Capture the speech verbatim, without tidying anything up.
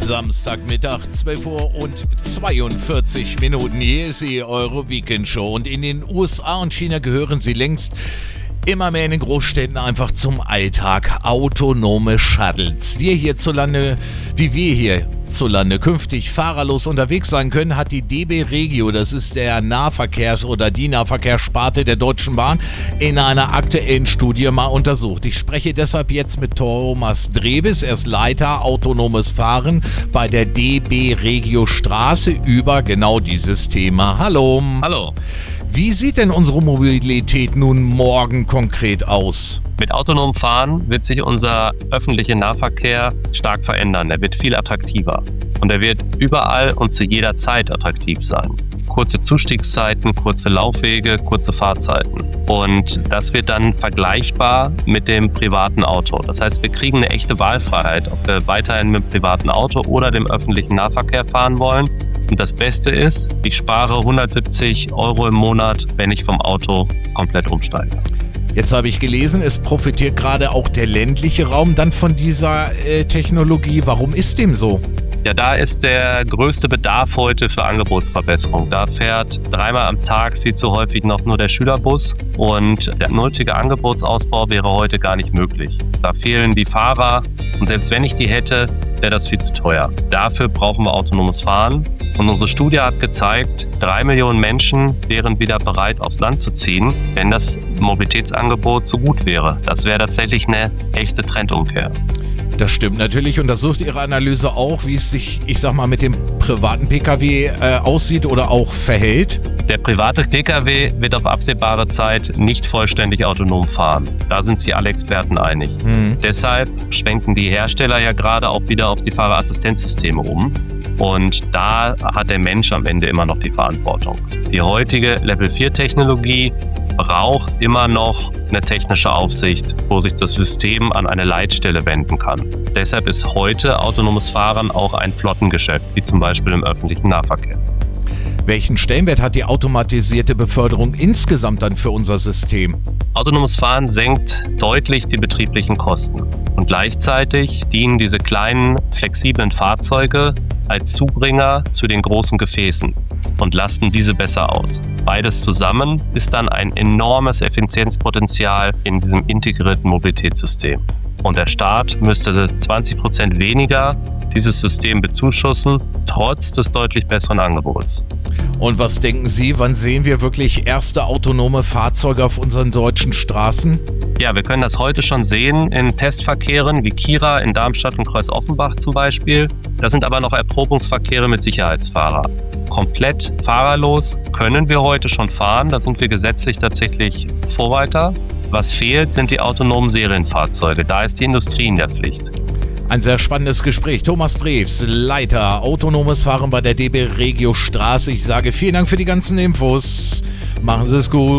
Samstagmittag, zwölf Uhr und zweiundvierzig Minuten. Hier ist sie, eure Weekendshow. Und in den U S A und China gehören sie längst immer mehr in den Großstädten einfach zum Alltag. Autonome Shuttles. Wir hierzulande, wie wir hierzulande künftig fahrerlos unterwegs sein können, hat die D B Regio, das ist der Nahverkehrs- oder die Nahverkehrssparte der Deutschen Bahn, in einer aktuellen Studie mal untersucht. Ich spreche deshalb jetzt mit Thomas Drewes, er ist Leiter autonomes Fahren bei der D B Regio Straße über genau dieses Thema. Hallo. Hallo. Wie sieht denn unsere Mobilität nun morgen konkret aus? Mit autonomem Fahren wird sich unser öffentlicher Nahverkehr stark verändern. Er wird viel attraktiver und er wird überall und zu jeder Zeit attraktiv sein. Kurze Zustiegszeiten, kurze Laufwege, kurze Fahrzeiten. Und das wird dann vergleichbar mit dem privaten Auto. Das heißt, wir kriegen eine echte Wahlfreiheit, ob wir weiterhin mit dem privaten Auto oder dem öffentlichen Nahverkehr fahren wollen. Und das Beste ist, ich spare hundertsiebzig Euro im Monat, wenn ich vom Auto komplett umsteige. Jetzt habe ich gelesen, es profitiert gerade auch der ländliche Raum dann von dieser äh, Technologie. Warum ist dem so? Ja, da ist der größte Bedarf heute für Angebotsverbesserung. Da fährt dreimal am Tag viel zu häufig noch nur der Schülerbus und der nötige Angebotsausbau wäre heute gar nicht möglich. Da fehlen die Fahrer und selbst wenn ich die hätte, wäre das viel zu teuer. Dafür brauchen wir autonomes Fahren. Und unsere Studie hat gezeigt, drei Millionen Menschen wären wieder bereit, aufs Land zu ziehen, wenn das Mobilitätsangebot so gut wäre. Das wäre tatsächlich eine echte Trendumkehr. Das stimmt natürlich. Untersucht Ihre Analyse auch, wie es sich, ich sag mal, mit dem privaten Pkw äh, aussieht oder auch verhält? Der private Pkw wird auf absehbare Zeit nicht vollständig autonom fahren. Da sind sich alle Experten einig. Mhm. Deshalb schwenken die Hersteller ja gerade auch wieder auf die Fahrerassistenzsysteme um. Und da hat der Mensch am Ende immer noch die Verantwortung. Die heutige Level vier Technologie braucht immer noch eine technische Aufsicht, wo sich das System an eine Leitstelle wenden kann. Deshalb ist heute autonomes Fahren auch ein Flottengeschäft, wie zum Beispiel im öffentlichen Nahverkehr. Welchen Stellenwert hat die automatisierte Beförderung insgesamt dann für unser System? Autonomes Fahren senkt deutlich die betrieblichen Kosten. Und gleichzeitig dienen diese kleinen, flexiblen Fahrzeuge als Zubringer zu den großen Gefäßen und lasten diese besser aus. Beides zusammen ist dann ein enormes Effizienzpotenzial in diesem integrierten Mobilitätssystem. Und der Staat müsste zwanzig Prozent weniger dieses System bezuschussen, trotz des deutlich besseren Angebots. Und was denken Sie, wann sehen wir wirklich erste autonome Fahrzeuge auf unseren deutschen Straßen? Ja, wir können das heute schon sehen in Testverkehren wie Kira in Darmstadt und Kreuz-Offenbach zum Beispiel. Das sind aber noch Erprobungsverkehre mit Sicherheitsfahrer. Komplett fahrerlos können wir heute schon fahren, da sind wir gesetzlich tatsächlich Vorreiter. Was fehlt, sind die autonomen Serienfahrzeuge, da ist die Industrie in der Pflicht. Ein sehr spannendes Gespräch. Thomas Drewes, Leiter autonomes Fahren bei der D B Regio Straße. Ich sage vielen Dank für die ganzen Infos. Machen Sie es gut.